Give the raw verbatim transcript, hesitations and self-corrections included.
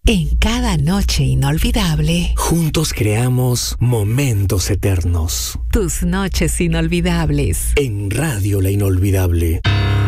En cada noche inolvidable, juntos creamos momentos eternos. tus noches inolvidables. En Radio La Inolvidable.